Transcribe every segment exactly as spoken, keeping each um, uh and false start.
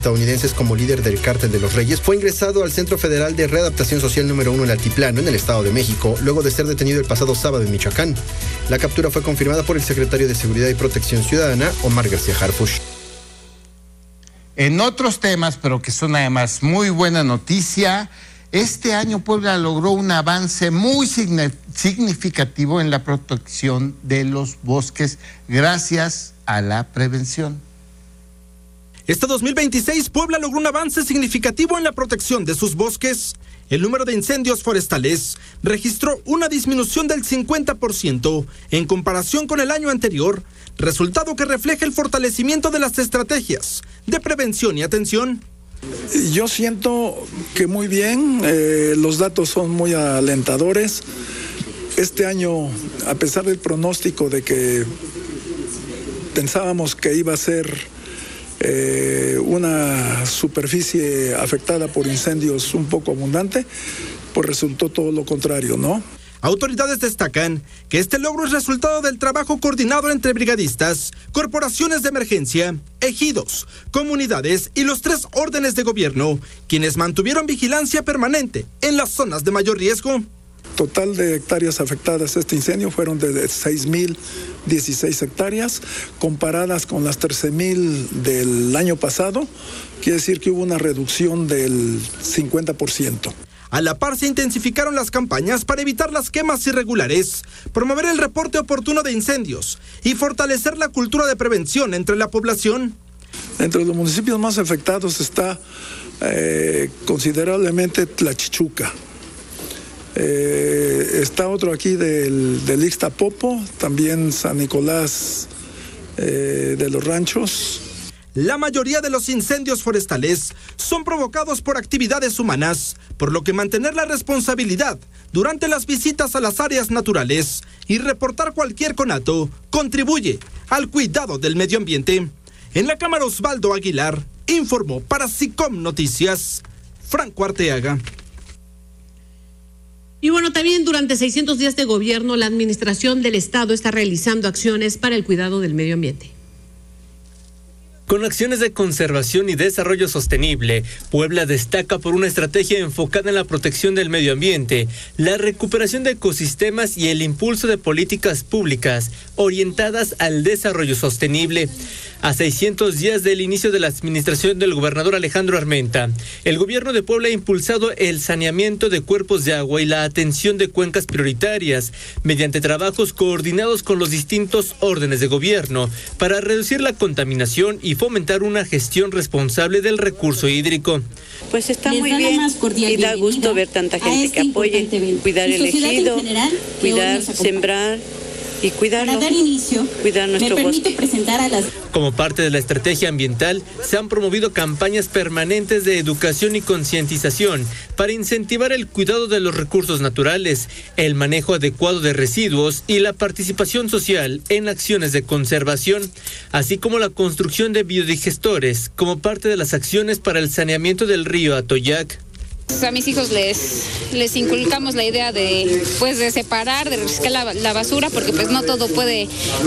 estadounidenses como líder del Cártel de los Reyes, fue ingresado al Centro Federal de Readaptación Social número uno en Altiplano, en el Estado de México, luego de ser detenido el pasado sábado en Michoacán. La captura fue confirmada por el secretario de Seguridad y Protección Ciudadana, Omar García Harfuch. En otros temas, pero que son además muy buena noticia, este año Puebla logró un avance muy significativo en la protección de los bosques gracias a la prevención. Este dos mil veintiséis, Puebla logró un avance significativo en la protección de sus bosques. El número de incendios forestales registró una disminución del cincuenta por ciento en comparación con el año anterior, resultado que refleja el fortalecimiento de las estrategias de prevención y atención. Yo siento que muy bien, eh, los datos son muy alentadores. Este año, a pesar del pronóstico de que pensábamos que iba a ser Eh, una superficie afectada por incendios un poco abundante, pues resultó todo lo contrario, ¿no? Autoridades destacan que este logro es resultado del trabajo coordinado entre brigadistas, corporaciones de emergencia, ejidos, comunidades y los tres órdenes de gobierno, quienes mantuvieron vigilancia permanente en las zonas de mayor riesgo. Total de hectáreas afectadas este incendio fueron de seis mil dieciséis hectáreas, comparadas con las trece mil del año pasado, quiere decir que hubo una reducción del cincuenta por ciento. A la par se intensificaron las campañas para evitar las quemas irregulares, promover el reporte oportuno de incendios y fortalecer la cultura de prevención entre la población. Entre los municipios más afectados está eh, considerablemente Tlachichuca. Eh, está otro aquí del, del Ixtapopo, también San Nicolás eh, de los Ranchos. La mayoría de los incendios forestales son provocados por actividades humanas, por lo que mantener la responsabilidad durante las visitas a las áreas naturales y reportar cualquier conato contribuye al cuidado del medio ambiente. En la Cámara, Osvaldo Aguilar informó para SICOM Noticias, Franco Arteaga. Y bueno, también durante seiscientos días de gobierno, la administración del Estado está realizando acciones para el cuidado del medio ambiente. Con acciones de conservación y desarrollo sostenible, Puebla destaca por una estrategia enfocada en la protección del medio ambiente, la recuperación de ecosistemas y el impulso de políticas públicas orientadas al desarrollo sostenible. A seiscientos días del inicio de la administración del gobernador Alejandro Armenta, el gobierno de Puebla ha impulsado el saneamiento de cuerpos de agua y la atención de cuencas prioritarias mediante trabajos coordinados con los distintos órdenes de gobierno para reducir la contaminación y fomentar una gestión responsable del recurso hídrico. Pues está muy bien y da gusto ver tanta gente que apoye, cuidar el ejido, cuidar, sembrar y cuidarlo, para dar inicio, cuidar nuestro me permite bosque. Presentar a las... Como parte de la estrategia ambiental, se han promovido campañas permanentes de educación y concientización para incentivar el cuidado de los recursos naturales, el manejo adecuado de residuos y la participación social en acciones de conservación, así como la construcción de biodigestores como parte de las acciones para el saneamiento del río Atoyac. A mis hijos les, les inculcamos la idea de, pues, de separar, de reciclar la, la basura, porque pues no todo puede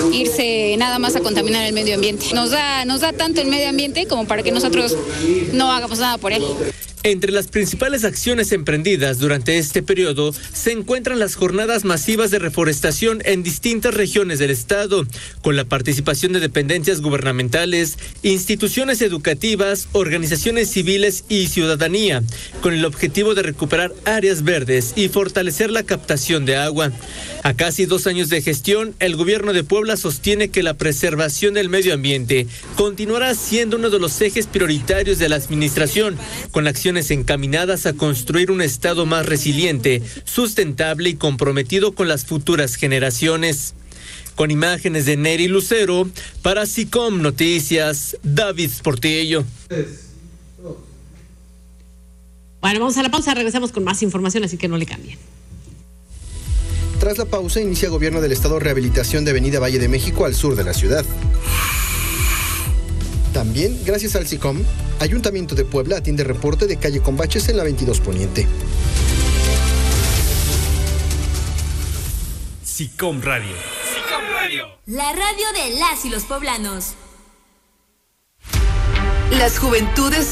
irse nada más a contaminar el medio ambiente. Nos da, nos da tanto el medio ambiente como para que nosotros no hagamos nada por él. Entre las principales acciones emprendidas durante este periodo se encuentran las jornadas masivas de reforestación en distintas regiones del estado, con la participación de dependencias gubernamentales, instituciones educativas, organizaciones civiles y ciudadanía, con el objetivo de recuperar áreas verdes y fortalecer la captación de agua. A casi dos años de gestión, el gobierno de Puebla sostiene que la preservación del medio ambiente continuará siendo uno de los ejes prioritarios de la administración, con acciones encaminadas a construir un estado más resiliente, sustentable y comprometido con las futuras generaciones. Con imágenes de Neri Lucero, para SICOM Noticias, David Portillo. Bueno, vamos a la pausa, regresamos con más información, así que no le cambien. Tras la pausa, inicia Gobierno del Estado rehabilitación de Avenida Valle de México al sur de la ciudad. También, gracias al SICOM, Ayuntamiento de Puebla atiende reporte de calle con baches en la veintidós Poniente. SICOM Radio. SICOM Radio. La radio de las y los poblanos. Las juventudes